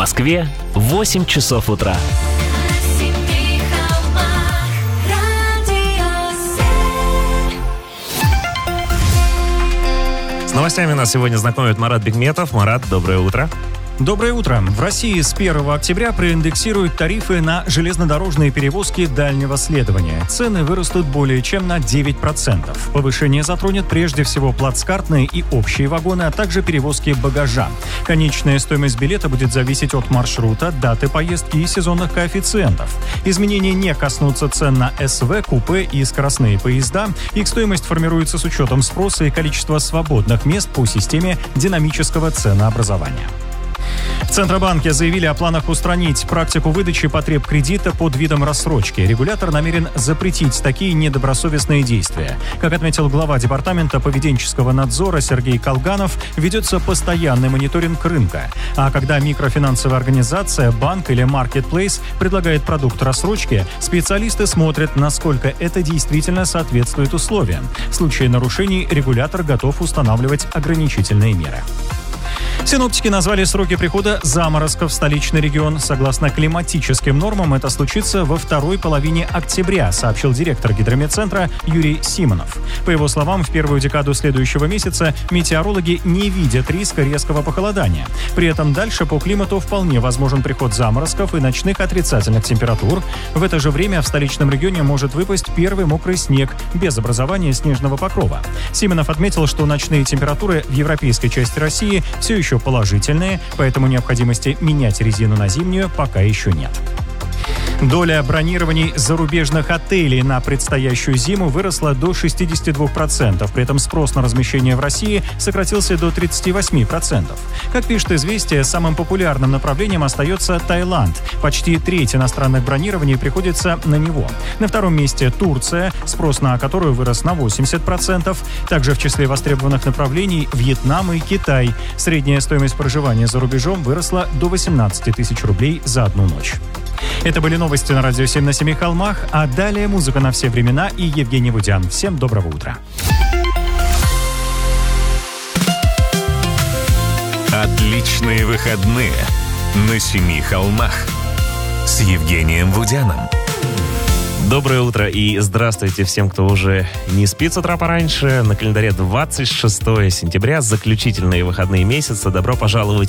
Москве 8 часов утра. С новостями нас сегодня знакомит Марат Бигметов. Марат, доброе утро. Доброе утро. В России с 1 октября проиндексируют тарифы на железнодорожные перевозки дальнего следования. Цены вырастут более чем на 9%. Повышение затронет прежде всего плацкартные и общие вагоны, а также перевозки багажа. Конечная стоимость билета будет зависеть от маршрута, даты поездки и сезонных коэффициентов. Изменения не коснутся цен на СВ, купе и скоростные поезда. Их стоимость формируется с учетом спроса и количества свободных мест по системе динамического ценообразования. В Центробанке заявили о планах устранить практику выдачи потреб кредита под видом рассрочки. Регулятор намерен запретить такие недобросовестные действия. Как отметил глава Департамента поведенческого надзора Сергей Колганов, ведется постоянный мониторинг рынка. А когда микрофинансовая организация, банк или маркетплейс предлагает продукт рассрочки, специалисты смотрят, насколько это действительно соответствует условиям. В случае нарушений регулятор готов устанавливать ограничительные меры. Синоптики назвали сроки прихода заморозков в столичный регион. Согласно климатическим нормам, это случится во второй половине октября, сообщил директор гидрометцентра Юрий Симонов. По его словам, в первую декаду следующего месяца метеорологи не видят риска резкого похолодания. При этом дальше по климату вполне возможен приход заморозков и ночных отрицательных температур. В это же время в столичном регионе может выпасть первый мокрый снег без образования снежного покрова. Симонов отметил, что ночные температуры в европейской части России все еще положительные, поэтому необходимости менять резину на зимнюю пока еще нет. Доля бронирований зарубежных отелей на предстоящую зиму выросла до 62%. При этом спрос на размещение в России сократился до 38%. Как пишет «Известия», самым популярным направлением остается Таиланд. Почти треть иностранных бронирований приходится на него. На втором месте Турция, спрос на которую вырос на 80%. Также в числе востребованных направлений Вьетнам и Китай. Средняя стоимость проживания за рубежом выросла до 18 тысяч рублей за одну ночь. Это были новости на радио 7 на 7 холмах, а далее музыка на все времена и Евгений Вудян. Всем доброго утра. Отличные выходные на 7 холмах с Евгением Вудяном. Доброе утро и здравствуйте всем, кто уже не спит с утра пораньше. На календаре 26 сентября, заключительные выходные месяца. Добро пожаловать